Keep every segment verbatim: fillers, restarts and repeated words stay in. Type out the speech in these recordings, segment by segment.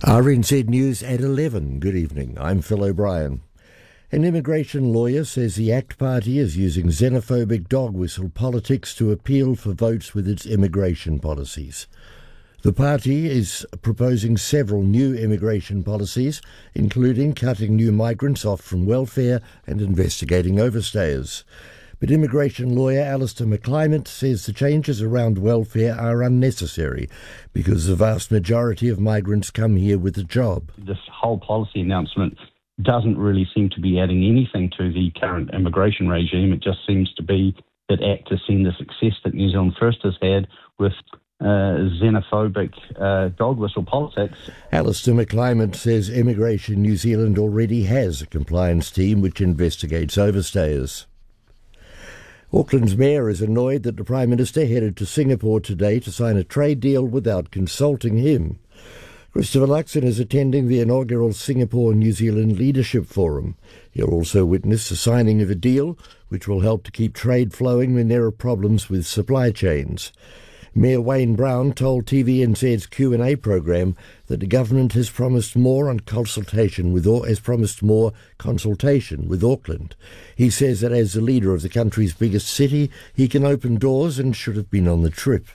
R N Z News at eleven. Good evening. I'm Phil O'Brien. An immigration lawyer says the ACT Party is using xenophobic dog whistle politics to appeal for votes with its immigration policies. The party is proposing several new immigration policies, including cutting new migrants off from welfare and investigating overstayers. But immigration lawyer Alistair McClymont says the changes around welfare are unnecessary because the vast majority of migrants come here with a job. This whole policy announcement doesn't really seem to be adding anything to the current immigration regime. It just seems to be that ACT has seen the success that New Zealand First has had with uh, xenophobic uh, dog whistle politics. Alistair McClymont says Immigration New Zealand already has a compliance team which investigates overstayers. Auckland's mayor is annoyed that the Prime Minister headed to Singapore today to sign a trade deal without consulting him. Christopher Luxon is attending the inaugural Singapore-New Zealand Leadership Forum. He'll also witness the signing of a deal which will help to keep trade flowing when there are problems with supply chains. Mayor Wayne Brown told T V N Z's Q and A program that the government has promised more on consultation with has promised more consultation with Auckland. He says that as the leader of the country's biggest city, he can open doors and should have been on the trip.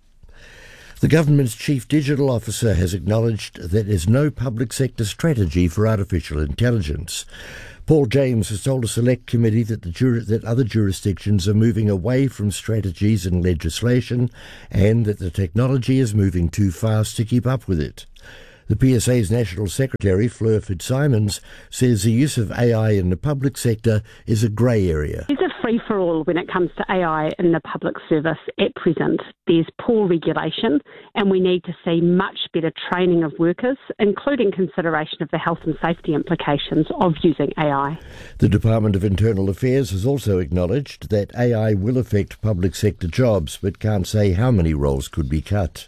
The government's chief digital officer has acknowledged that there is no public sector strategy for artificial intelligence. Paul James has told a select committee that, the jur- that other jurisdictions are moving away from strategies and legislation and that the technology is moving too fast to keep up with it. The P S A's National Secretary, Fleur Fitzsimons, says the use of A I in the public sector is a grey area. There's a free-for-all when it comes to A I in the public service at present. There's poor regulation and we need to see much better training of workers, including consideration of the health and safety implications of using A I. The Department of Internal Affairs has also acknowledged that A I will affect public sector jobs but can't say how many roles could be cut.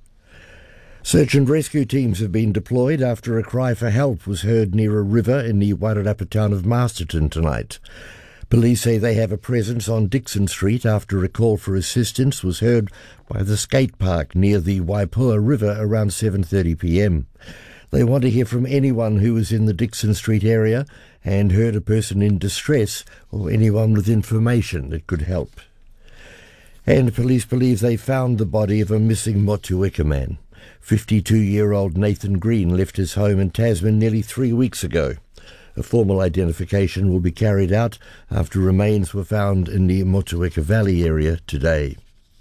Search and rescue teams have been deployed after a cry for help was heard near a river in the Wairarapa town of Masterton tonight. Police say they have a presence on Dixon Street after a call for assistance was heard by the skate park near the Waipua River around seven thirty p m. They want to hear from anyone who was in the Dixon Street area and heard a person in distress or anyone with information that could help. And police believe they found the body of a missing Motueka man. fifty-two-year-old Nathan Green left his home in Tasman nearly three weeks ago. A formal identification will be carried out after remains were found in the Motueka Valley area today.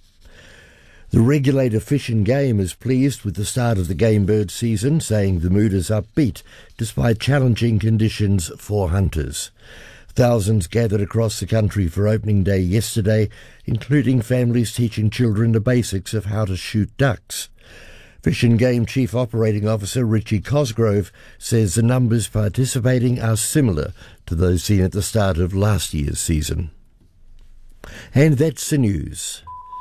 The regulator Fish and Game is pleased with the start of the game bird season, saying the mood is upbeat despite challenging conditions for hunters. Thousands gathered across the country for opening day yesterday, including families teaching children the basics of how to shoot ducks. Fish and Game Chief Operating Officer Richie Cosgrove says the numbers participating are similar to those seen at the start of last year's season. And that's the news.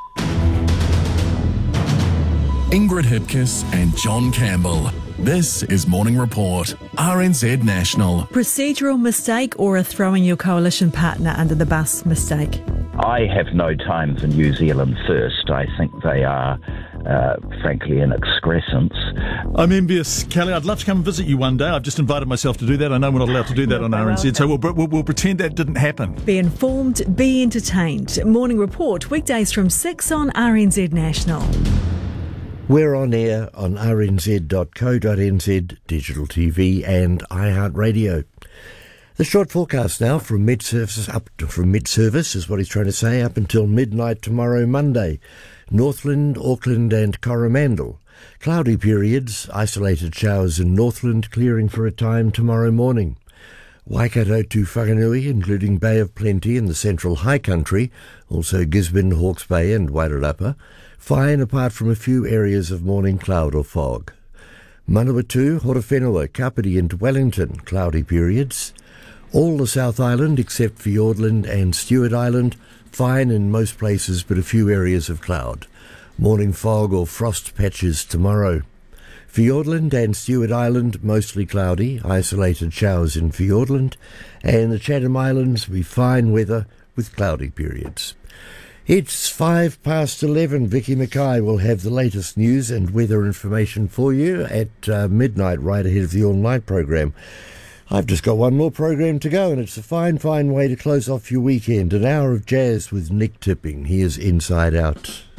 Ingrid Hipkiss and John Campbell. This is Morning Report, R N Z National. Procedural mistake or a throwing your coalition partner under the bus mistake? I have no time for New Zealand First. I think they are, uh, frankly, an excrescence. I'm envious, Kelly. I'd love to come and visit you one day. I've just invited myself to do that. I know we're not allowed to do that on R N Z, so we'll, we'll, we'll pretend that didn't happen. Be informed, be entertained. Morning Report, weekdays from six on R N Z National. We're on air on r n z dot co dot n z, digital T V and iHeartRadio. The short forecast now from mid-service up to, from mid-service is what he's trying to say, up until midnight tomorrow, Monday. Northland, Auckland and Coromandel. Cloudy periods, isolated showers in Northland, clearing for a time tomorrow morning. Waikato to Whanganui, including Bay of Plenty in the central high country, also Gisborne, Hawke's Bay and Wairarapa. Fine apart from a few areas of morning cloud or fog. Manawatu, Horowhenua, Kapiti and Wellington, cloudy periods. All the South Island except Fiordland and Stewart Island, fine in most places but a few areas of cloud. Morning fog or frost patches tomorrow. Fiordland and Stewart Island, mostly cloudy, isolated showers in Fiordland. And the Chatham Islands, be fine weather with cloudy periods. It's five past eleven. Vicky Mackay will have the latest news and weather information for you at uh, midnight, right ahead of the all-night program. I've just got one more program to go, and it's a fine, fine way to close off your weekend. An hour of jazz with Nick Tipping. He is Inside Out.